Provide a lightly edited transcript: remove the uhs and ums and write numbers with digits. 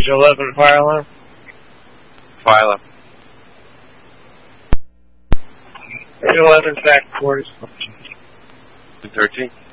Stage 11, fire alarm. Fire alarm. Stage 11, back quarters. 13.